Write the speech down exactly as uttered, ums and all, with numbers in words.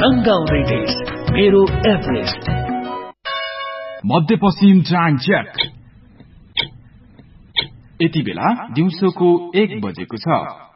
रंगाउँदै देश मेरो एभरेस्ट। मध्यपश्चिम ट्राङ चेक। यति बेला दिउँसोको एक बजेको छ।